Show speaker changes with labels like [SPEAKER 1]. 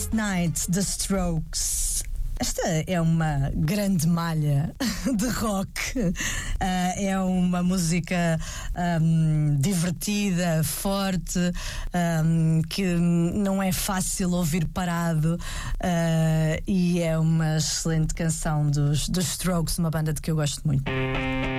[SPEAKER 1] Last Night, The Strokes. Esta é uma grande malha de rock. É uma música divertida, forte, que não é fácil ouvir parado, e é uma excelente canção dos Strokes, uma banda de que eu gosto muito.